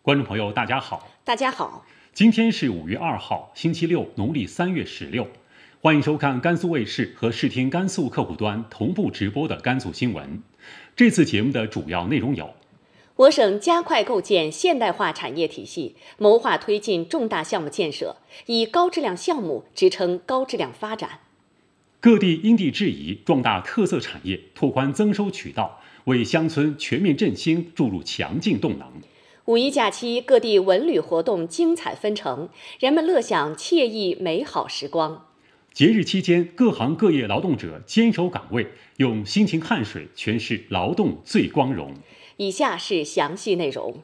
观众朋友，大家好。 大家好， 今天是5月2号，星期六，农历3月16。欢迎收看甘肃卫视和视听甘肃客户端同步直播的甘肃新闻。这次节目的主要内容有： 我省加快构建现代化产业体系，谋划推进重大项目建设，以高质量项目支撑高质量发展； 各地因地制宜壮大特色产业，拓宽增收渠道，为乡村全面振兴注入强劲动能。 五一假期，各地文旅活动精彩纷呈，人们乐享惬意美好时光。 节日期间，各行各业劳动者坚守岗位，用辛勤汗水诠释劳动最光荣。 以下是详细内容。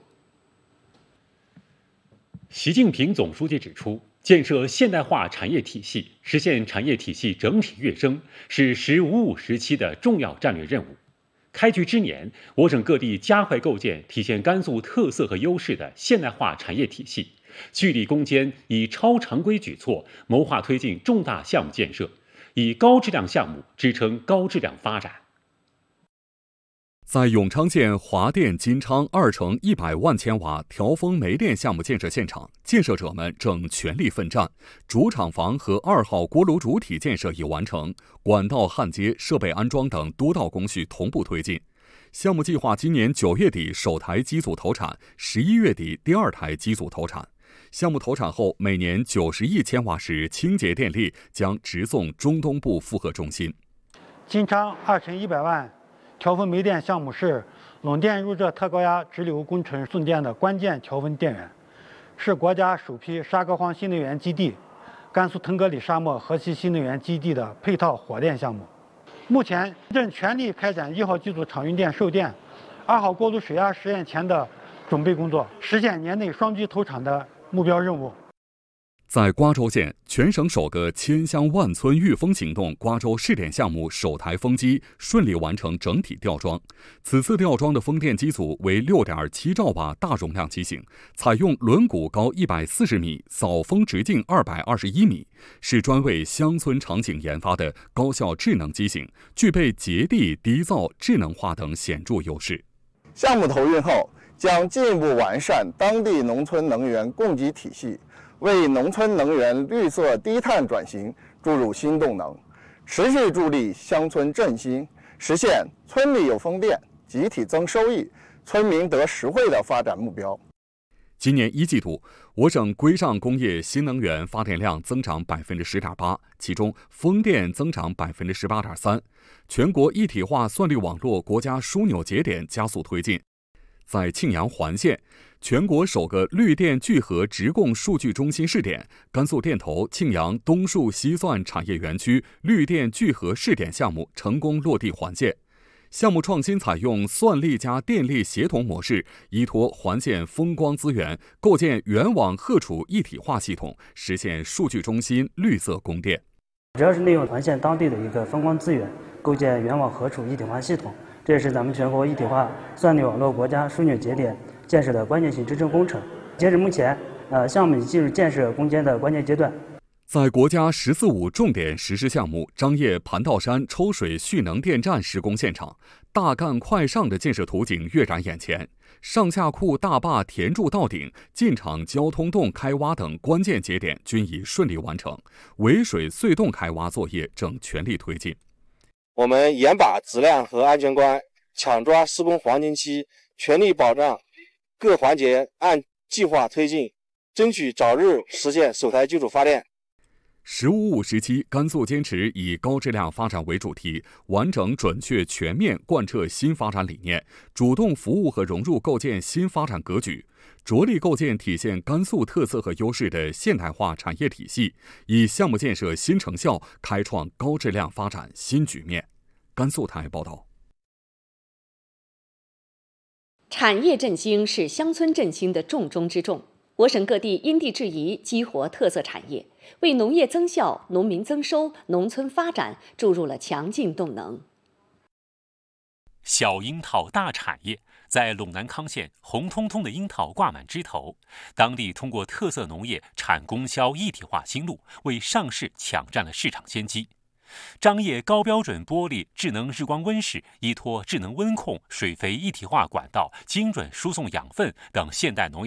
习近平总书记指出，建设现代化产业体系，实现产业体系整体跃升，是“十五五”时期的重要战略任务。开局之年，我省各地加快构建体现甘肃特色和优势的现代化产业体系，聚力攻坚，以超常规举措谋划推进重大项目建设，以高质量项目支撑高质量发展。 在永昌县华电金昌2城100万千瓦调峰煤电项目建设现场，建设者们正全力奋战。主厂房和2号锅炉主体建设已完成，管道焊接、设备安装等多道工序同步推进。项目计划今年9月底首台机组投产，11月底第2台机组投产。项目投产后，每年90亿千瓦时清洁电力将直送中东部负荷中心。 金昌2城100万调峰煤电项目是陇电入浙特高压直流工程送电的关键调峰电源，是国家首批沙戈荒新能源基地、甘肃腾格里沙漠河西新能源基地的配套火电项目。目前正全力开展1号机组场运电售电、2号锅炉水压实验前的准备工作，实现年内双机投产的目标任务。 在瓜州县，全省首个千乡万村御风行动瓜州试点项目首台风机顺利完成整体吊装。此次吊装的风电机组为 6.7 兆瓦大容量机型，采用轮毂高140米、扫风直径221米，是专为乡村场景研发的高效智能机型，具备节地、低噪、智能化等显著优势。 项目投运后，将进一步完善当地农村能源供给体系，为农村能源绿色低碳转型注入新动能，持续助力乡村振兴，实现村里有风电、集体增收益、村民得实惠的发展目标。 今年1季度，我省规上工业新能源发电量增长 10.8%， 其中风电增长 18.3%。全国一体化算力网络国家枢纽节点加速推进。在庆阳环县，全国首个绿电聚合直供数据中心试点，甘肃电投庆阳东树西算产业园区绿电聚合试点项目成功落地环县。项目创新采用算力加电力协同模式，依托环县风光资源，构建原网荷储一体化系统，实现数据中心绿色供电。 主要是利用环县当地的一个风光资源，构建原网荷储一体化系统。这也是咱们全国一体化算力网络国家枢纽节点建设的关键性支撑工程。截至目前，项目已进入建设攻坚的关键阶段。 在国家“十四五”重点实施项目张掖盘道山抽水蓄能电站施工现场，大干快上的建设图景跃然眼前。上下库大坝填筑到顶，进场交通洞开挖等关键节点均已顺利完成，围水隧洞开挖作业正全力推进。 我们严把质量和安全关，抢抓施工黄金期，全力保障各环节按计划推进，争取早日实现首台机组发电。 “15·5”时期，甘肃坚持以高质量发展为主题，完整、准确、全面贯彻新发展理念，主动服务和融入构建新发展格局，着力构建体现甘肃特色和优势的现代化产业体系，以项目建设新成效开创高质量发展新局面。甘肃台报道。 产业振兴是乡村振兴的重中之重。我省各地因地制宜激活特色产业，为农业增效、农民增收、农村发展注入了强劲动能。 小樱桃大产业在陇南康县，红彤彤的樱桃挂满枝头，当地通过特色农业产供销一体化新路，为上市抢占了市场先机。张掖高标准玻璃智能日光温室依托智能温控、水肥一体化管道、精准输送养分等现代农业